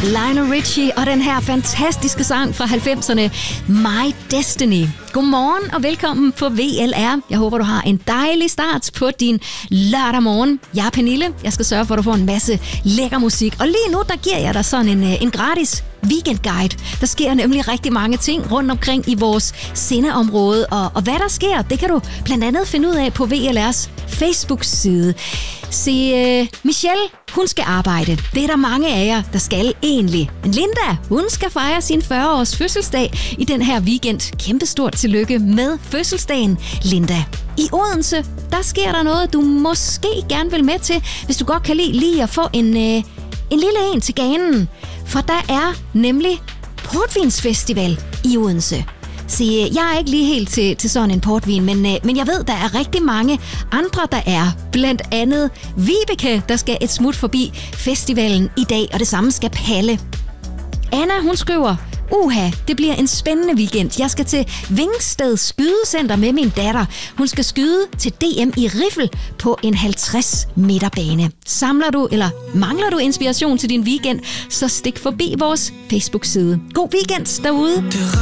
Lionel Richie og den her fantastiske sang fra 90'erne, My Destiny. Godmorgen og velkommen på VLR. Jeg håber, du har en dejlig start på din lørdag morgen. Jeg er Pernille. Jeg skal sørge for, at du får en masse lækker musik. Og lige nu, der giver jeg dig sådan en gratis weekendguide. Der sker nemlig rigtig mange ting rundt omkring i vores sendeområde. Og hvad der sker, det kan du blandt andet finde ud af på VLR's Facebook-side. Se, Michelle, hun skal arbejde. Det er der mange af jer, der skal egentlig. Men Linda, hun skal fejre sin 40-års fødselsdag i den her weekend. Kæmpestort tillykke med fødselsdagen, Linda. I Odense, der sker der noget, du måske gerne vil med til, hvis du godt kan lide lige at få en lille en til ganen. For der er nemlig portvinsfestival i Odense. Så jeg er ikke lige helt til sådan en portvin, men jeg ved, der er rigtig mange andre, der er. Blandt andet Vibeke, der skal et smut forbi festivalen i dag, og det samme skal Palle. Anna, hun skriver, det bliver en spændende weekend. Jeg skal til Vingsted Skydecenter med min datter. Hun skal skyde til DM i riffel på en 50 meter bane. Samler du eller mangler du inspiration til din weekend, så stik forbi vores Facebook-side. God weekend derude!